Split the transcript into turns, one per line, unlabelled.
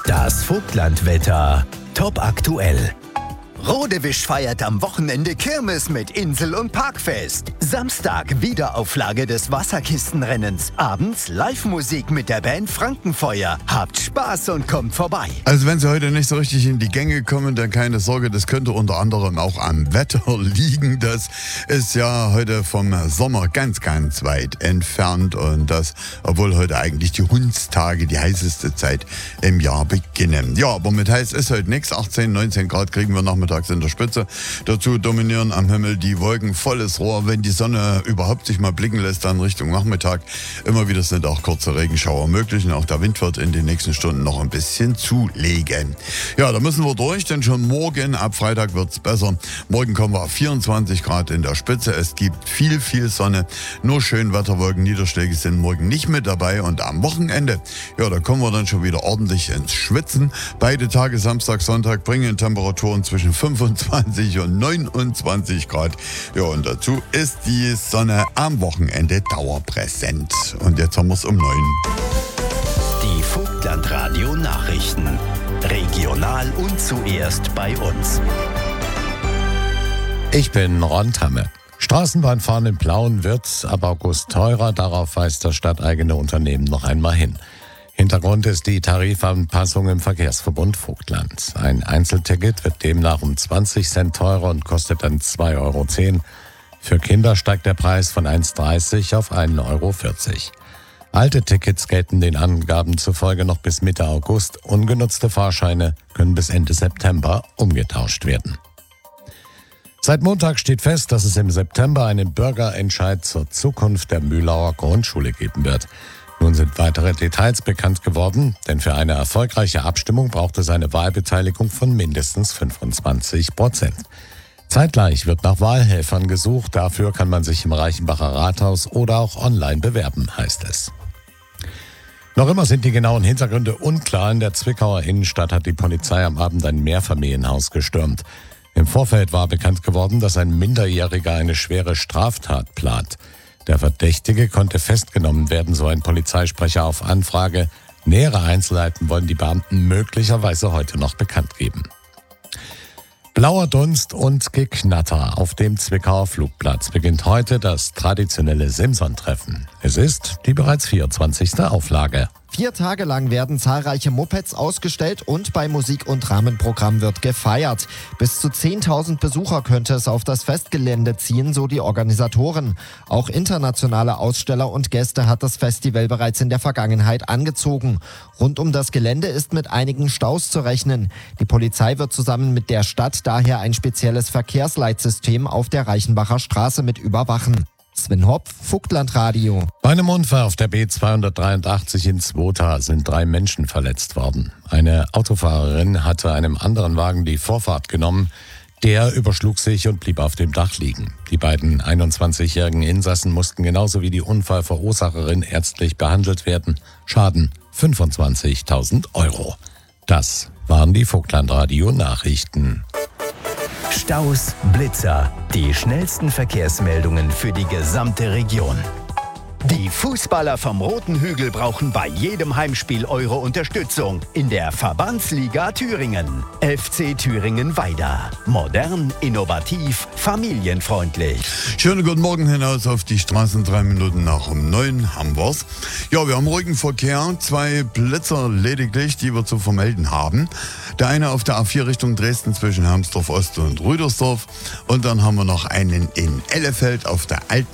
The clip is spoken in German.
Das Vogtlandwetter top aktuell. Rodewisch feiert am Wochenende Kirmes mit Insel- und Parkfest. Samstag Wiederauflage des Wasserkistenrennens. Abends Live-Musik mit der Band Frankenfeuer. Habt Spaß und kommt vorbei.
Also wenn Sie heute nicht so richtig in die Gänge kommen, dann keine Sorge, das könnte unter anderem auch am Wetter liegen. Das ist ja heute vom Sommer ganz, ganz weit entfernt und das, obwohl heute eigentlich die Hundstage, die heißeste Zeit im Jahr beginnen. Ja, aber mit heiß ist heute nichts. 18, 19 Grad kriegen wir nachmittags in der Spitze. Dazu dominieren am Himmel die Wolken, volles Rohr. Wenn die Sonne überhaupt sich mal blicken lässt, dann Richtung Nachmittag. Immer wieder sind auch kurze Regenschauer möglich und auch der Wind wird in den nächsten Stunden noch ein bisschen zulegen. Ja, da müssen wir durch, denn schon morgen, ab Freitag wird's besser. Morgen kommen wir auf 24 Grad in der Spitze. Es gibt viel, viel Sonne. Nur Schönwetterwolken, Niederschläge sind morgen nicht mit dabei und am Wochenende, ja, da kommen wir dann schon wieder ordentlich ins Schwitzen. Beide Tage, Samstag, Sonntag, bringen Temperaturen zwischen 25 und 29 Grad. Ja, und dazu ist die Sonne am Wochenende dauerpräsent. Und jetzt haben wir es um 9.
Die Vogtlandradio Nachrichten. Regional und zuerst bei uns.
Ich bin Ron Tamme. Straßenbahnfahren in Plauen wird ab August teurer. Darauf weist das stadteigene Unternehmen noch einmal hin. Hintergrund ist die Tarifanpassung im Verkehrsverbund Vogtland. Ein Einzelticket wird demnach um 20 Cent teurer und kostet dann 2,10 Euro. Für Kinder steigt der Preis von 1,30 auf 1,40 Euro. Alte Tickets gelten den Angaben zufolge noch bis Mitte August. Ungenutzte Fahrscheine können bis Ende September umgetauscht werden. Seit Montag steht fest, dass es im September einen Bürgerentscheid zur Zukunft der Mühlauer Grundschule geben wird. Nun sind weitere Details bekannt geworden, denn für eine erfolgreiche Abstimmung braucht es eine Wahlbeteiligung von mindestens 25%. Zeitgleich wird nach Wahlhelfern gesucht, dafür kann man sich im Reichenbacher Rathaus oder auch online bewerben, heißt es. Noch immer sind die genauen Hintergründe unklar. In der Zwickauer Innenstadt hat die Polizei am Abend ein Mehrfamilienhaus gestürmt. Im Vorfeld war bekannt geworden, dass ein Minderjähriger eine schwere Straftat plant. Der Verdächtige konnte festgenommen werden, so ein Polizeisprecher auf Anfrage. Nähere Einzelheiten wollen die Beamten möglicherweise heute noch bekannt geben. Blauer Dunst und Geknatter. Auf dem Zwickauer Flugplatz beginnt heute das traditionelle Simson-Treffen. Es ist die bereits 24. Auflage.
4 Tage lang werden zahlreiche Mopeds ausgestellt und bei Musik- und Rahmenprogramm wird gefeiert. Bis zu 10.000 Besucher könnte es auf das Festgelände ziehen, so die Organisatoren. Auch internationale Aussteller und Gäste hat das Festival bereits in der Vergangenheit angezogen. Rund um das Gelände ist mit einigen Staus zu rechnen. Die Polizei wird zusammen mit der Stadt daher ein spezielles Verkehrsleitsystem auf der Reichenbacher Straße mit überwachen. Sven Hopf, Vogtlandradio.
Bei einem Unfall auf der B283 in Zwota sind 3 Menschen verletzt worden. Eine Autofahrerin hatte einem anderen Wagen die Vorfahrt genommen. Der überschlug sich und blieb auf dem Dach liegen. Die beiden 21-jährigen Insassen mussten genauso wie die Unfallverursacherin ärztlich behandelt werden. Schaden 25.000 Euro. Das waren die Vogtlandradio-Nachrichten.
Staus, Blitzer, die schnellsten Verkehrsmeldungen für die gesamte Region. Die Fußballer vom Roten Hügel brauchen bei jedem Heimspiel eure Unterstützung in der Verbandsliga Thüringen. FC Thüringen-Weida. Modern, innovativ, familienfreundlich.
Schönen guten Morgen hinaus auf die Straßen. 3 Minuten nach um 9 haben wir's. Ja, wir haben ruhigen Verkehr. 2 Blitzer lediglich, die wir zu vermelden haben. Der eine auf der A4 Richtung Dresden zwischen Hermsdorf Ost und Rüdersdorf. Und dann haben wir noch einen in Ellefeld auf der Alten